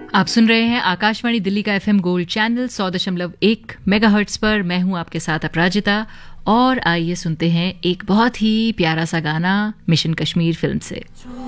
आप सुन रहे हैं आकाशवाणी दिल्ली का एफएम गोल्ड चैनल 100.1 मेगाहर्ट्ज पर। मैं हूं आपके साथ अपराजिता और आइए सुनते हैं एक बहुत ही प्यारा सा गाना मिशन कश्मीर फिल्म से।